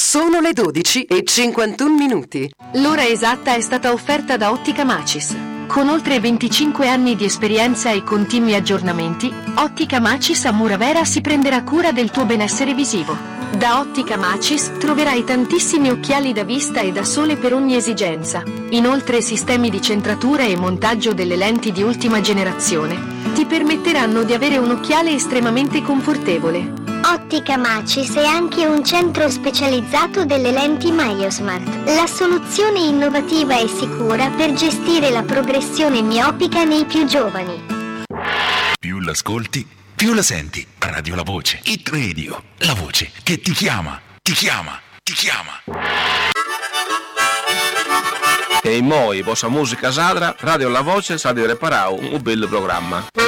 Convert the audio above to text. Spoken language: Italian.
Sono le 12:51. L'ora esatta è stata offerta da Ottica Macis. Con oltre 25 anni di esperienza e continui aggiornamenti, Ottica Macis a Muravera si prenderà cura del tuo benessere visivo. Da Ottica Macis troverai tantissimi occhiali da vista e da sole per ogni esigenza. Inoltre sistemi di centratura e montaggio delle lenti di ultima generazione ti permetteranno di avere un occhiale estremamente confortevole. Ottica Macis è anche un centro specializzato delle lenti MyoSmart, la soluzione innovativa e sicura per gestire la progressione miopica nei più giovani. Più l'ascolti, più la senti. Radio La Voce, Hit Radio, la voce che ti chiama, ti chiama, ti chiama. E in moi, vostra musica sadra, Radio La Voce sa di reparare un bel programma.